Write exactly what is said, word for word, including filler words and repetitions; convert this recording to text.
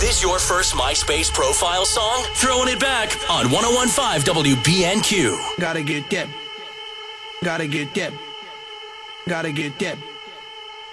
this your first MySpace profile song? Throwing it back on one oh one point five W B N Q. Gotta get that. Gotta get that. Gotta get that.